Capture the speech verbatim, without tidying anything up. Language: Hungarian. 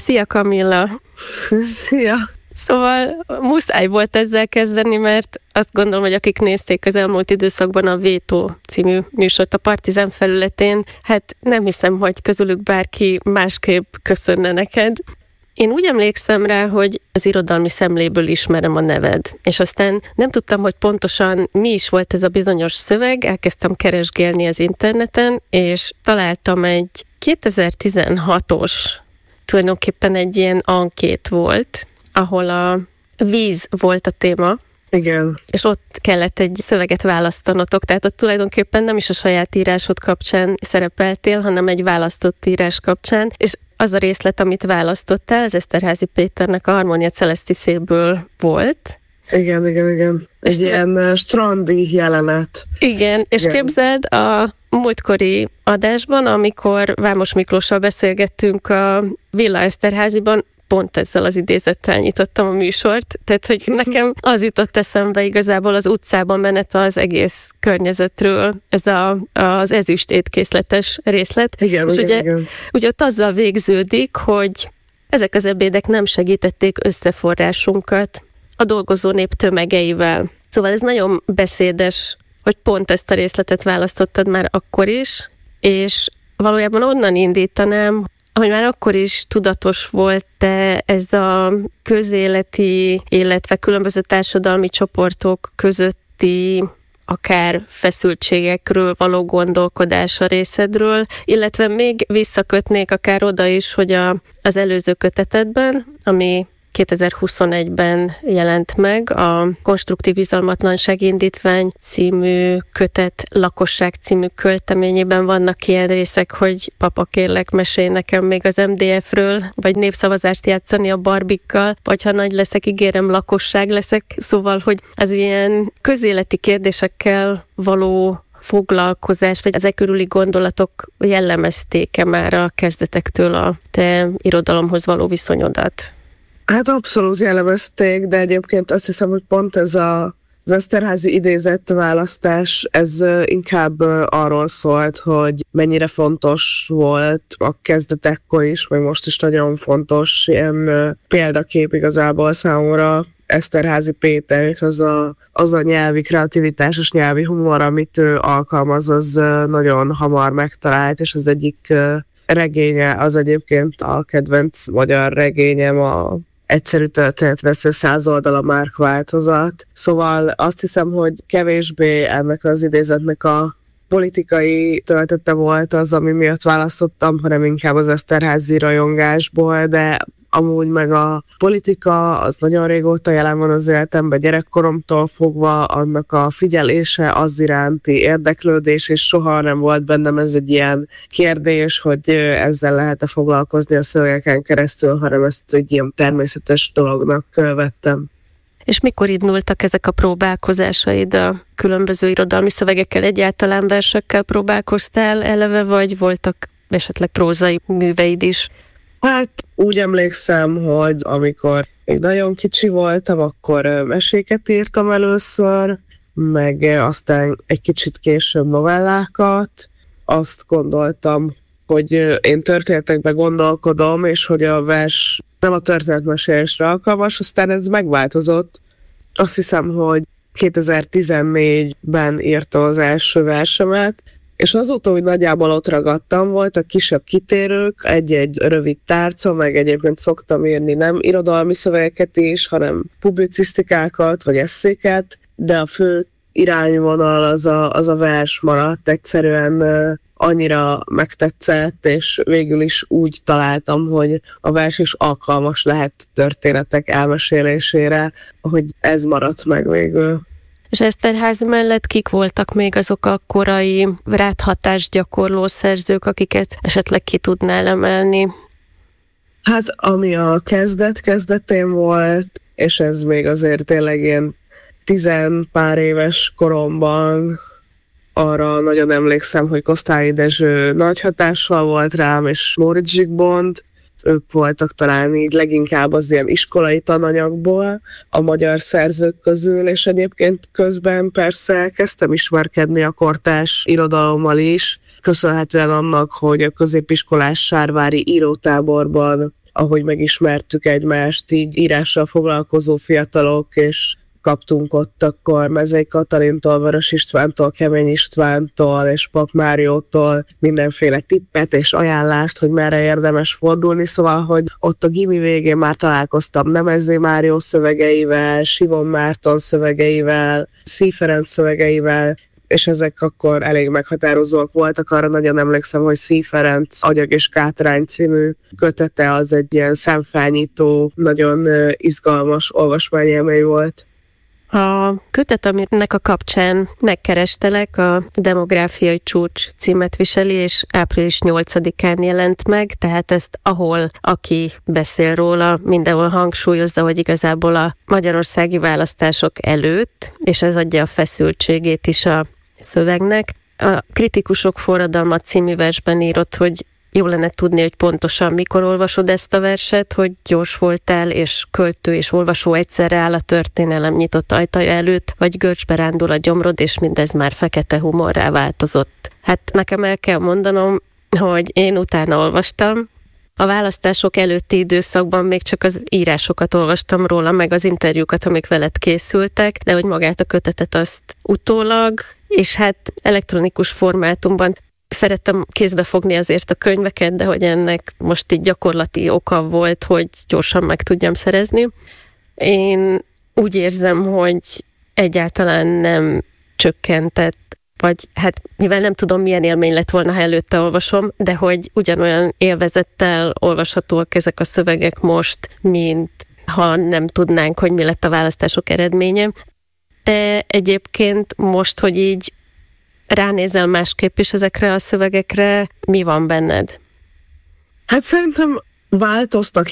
Szia Kamilla! Szia! Szóval muszáj volt ezzel kezdeni, mert azt gondolom, hogy akik nézték az elmúlt időszakban a Vétó című műsort a Partizán felületén, hát nem hiszem, hogy közülük bárki másképp köszönne neked. Én úgy emlékszem rá, hogy az irodalmi szemléből ismerem a neved, és aztán nem tudtam, hogy pontosan mi is volt ez a bizonyos szöveg, elkezdtem keresgélni az interneten, és találtam egy kétezer-tizenhatos, tulajdonképpen egy ilyen ankét volt, ahol a víz volt a téma. Igen. És ott kellett egy szöveget választanotok, tehát ott tulajdonképpen nem is a saját írásod kapcsán szerepeltél, hanem egy választott írás kapcsán, és az a részlet, amit választottál, az Eszterházy Péternek a Harmonia Celestiséből volt. Igen, igen, igen. Egy és ilyen uh, strandi jelenet. Igen, és igen. Képzeld, a múltkori adásban, amikor Vámos Miklóssal beszélgettünk a Villa Eszterházyban, pont ezzel az idézettel nyitottam a műsort, tehát hogy nekem az jutott eszembe igazából az utcában menet az egész környezetről, ez a, az ezüst étkészletes részlet. Igen, és igen, ugye, igen. ugye ott azzal végződik, hogy ezek az ebédek nem segítették összeforrásunkat a dolgozó nép tömegeivel. Szóval ez nagyon beszédes, hogy pont ezt a részletet választottad már akkor is, és valójában onnan indítanám, hogy már akkor is tudatos volt-e ez a közéleti, illetve különböző társadalmi csoportok közötti akár feszültségekről való gondolkodás a részedről, illetve még visszakötnék akár oda is, hogy a, az előző kötetedben, ami kétezer-huszonegyben jelent meg, a Konstruktív Bizalmatlanság indítvány című kötet lakosság című költeményében vannak ilyen részek, hogy papa, kérlek, mesélj nekem még az em dé ef-ről, vagy népszavazást játszani a barbikkal, vagy ha nagy leszek, ígérem, lakosság leszek. Szóval, hogy az ilyen közéleti kérdésekkel való foglalkozás, vagy ezek körüli gondolatok jellemezték-e már a kezdetektől a te irodalomhoz való viszonyodat? Hát abszolút jellemezték, de egyébként azt hiszem, hogy pont ez a, az Eszterházy idézett választás, ez inkább arról szólt, hogy mennyire fontos volt a kezdetekkor is, vagy most is nagyon fontos ilyen példakép igazából számomra Eszterházy Péter, és az a, az a nyelvi kreativitás és nyelvi humor, amit ő alkalmaz, az nagyon hamar megtalált, és az egyik regénye, az egyébként a kedvenc magyar regényem, a Egyszerű történetvesző száz oldal a Márk változat. Szóval azt hiszem, hogy kevésbé ennek az idézetnek a politikai töltete volt az, ami miatt választottam, hanem inkább az Eszterházy rajongásból, de amúgy meg a politika az nagyon régóta jelen van az életemben, gyerekkoromtól fogva, annak a figyelése, az iránti érdeklődés, és soha nem volt bennem ez egy ilyen kérdés, hogy ezzel lehet-e foglalkozni a szövegeken keresztül, hanem ezt egy ilyen természetes dolognak vettem. És mikor indultak ezek a próbálkozásaid a különböző irodalmi szövegekkel, egyáltalán versekkel próbálkoztál eleve, vagy voltak esetleg prózai műveid is? Hát úgy emlékszem, hogy amikor még nagyon kicsi voltam, akkor meséket írtam először, meg aztán egy kicsit később novellákat. Azt gondoltam, hogy én történetekben gondolkodom, és hogy a vers nem a történetmesélésre alkalmas, aztán ez megváltozott. Azt hiszem, hogy kétezer-tizennégyben írtam az első versemet, és azóta, hogy nagyjából ott ragadtam, voltak kisebb kitérők, egy-egy rövid tárca, meg egyébként szoktam írni nem irodalmi szövegeket is, hanem publicisztikákat, vagy esszéket, de a fő irányvonal az a, az a vers maradt, egyszerűen annyira megtetszett, és végül is úgy találtam, hogy a vers is alkalmas lehet történetek elmesélésére, hogy ez maradt meg végül. És Eszterházy mellett kik voltak még azok a korai rád hatást gyakorló szerzők, akiket esetleg ki tudnál emelni? Hát ami a kezdet kezdetén volt, és ez még azért tényleg ilyen tizen pár éves koromban, arra nagyon emlékszem, hogy Kosztályi Dezső nagy hatással volt rám, és Móricz Zsigmond, ők voltak talán így leginkább az ilyen iskolai tananyagból a magyar szerzők közül, és egyébként közben persze kezdtem ismerkedni a kortárs irodalommal is, köszönhetően annak, hogy a középiskolás sárvári írótáborban ahogy megismertük egymást, így írással foglalkozó fiatalok, és kaptunk ott akkor Mezei Katalintól, Vörös Istvántól, Kemény Istvántól és Pap Máriótól mindenféle tippet és ajánlást, hogy merre érdemes fordulni, szóval, hogy ott a gimi végén már találkoztam Nemezé Márió szövegeivel, Simon Márton szövegeivel, Szí Ferenc szövegeivel, és ezek akkor elég meghatározóak voltak. Arra nagyon emlékszem, hogy Szí Ferenc Agyag és Kátrány című kötete az egy ilyen szemfelnyitó, nagyon izgalmas olvasmányélmény volt. A kötet, aminek a kapcsán megkerestelek, a Demográfiai Csúcs címet viseli, és április nyolcadikán jelent meg, tehát ezt ahol, aki beszél róla, mindenhol hangsúlyozza, hogy igazából a magyarországi választások előtt, és ez adja a feszültségét is a szövegnek. A Kritikusok forradalma című versben írott, hogy jó lenne tudni, hogy pontosan mikor olvasod ezt a verset, hogy gyors voltál, és költő és olvasó egyszerre áll a történelem nyitott ajtaja előtt, vagy görcsbe rándul a gyomrod, és mindez már fekete humorrá változott. Hát nekem el kell mondanom, hogy én utána olvastam. A választások előtti időszakban még csak az írásokat olvastam róla, meg az interjúkat, amik veled készültek, de hogy magát a kötetet azt utólag, és hát elektronikus formátumban szerettem kézbe fogni azért a könyveket, de hogy ennek most így gyakorlati oka volt, hogy gyorsan meg tudjam szerezni. Én úgy érzem, hogy egyáltalán nem csökkentett, vagy hát mivel nem tudom, milyen élmény lett volna, ha előtte olvasom, de hogy ugyanolyan élvezettel olvashatóak ezek a szövegek most, mint ha nem tudnánk, hogy mi lett a választások eredménye. De egyébként most, hogy így ránézel másképp is ezekre a szövegekre, mi van benned? Hát szerintem változtak